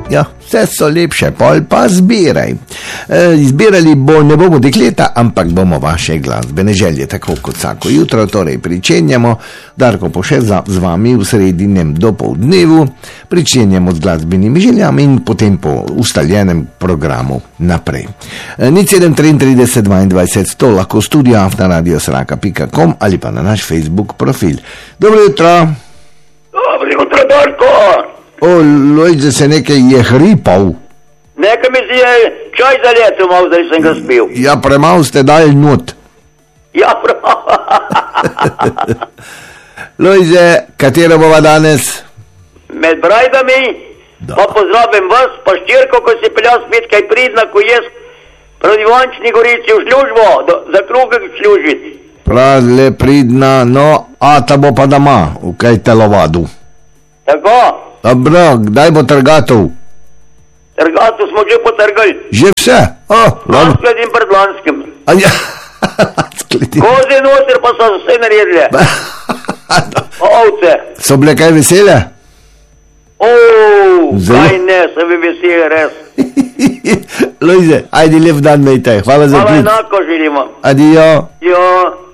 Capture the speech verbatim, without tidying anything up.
Ja, vse so lepše, pol pa zbiraj. E, zbirali bo, ne bomo dekleta, ampak bomo vaše glasbene želje, tako kot vsako jutro, torej pričenjamo. Darko Poše z vami v sredinem dopoldnevu, pričenjamo z glasbenimi željami in potem po ustaljenem programu naprej. E, nič sedem triintrideset dvaindvajset sto, lahko studio afna radio sraka pika com ali pa na naš Facebook profil. Dobro jutro. Dobro jutro, Darko. O, Lojze se nekaj je hripal. Nekaj mi si je čaj zaletel, malo zdaj sem ga spil. Ja, premalo ste dali not. Ja, premalo. Lojze, katero bova danes? Med brajdami, pa pozdravim vas, pa štirko, ko si peljal spet kaj pridna, ko jaz proti Vančni Gorici v službo, do, za krugek služiti. Pravle pridna, no, a ta bo pa doma, v kaj telovadu. Tako? Dobro, kdaj bo trgatov? Trgatov smo že potrgali. Že vse? O, Lanskled in predlanskem. A ja, Lanskled. Koze noter pa so vse naredile. Ovce. So bile kaj vesele? O, kaj ne, se bi veseli res. Lojze, ajde lep dan, mejte. Hvala za Hvala klic. enako želimo. Adijo. Jo.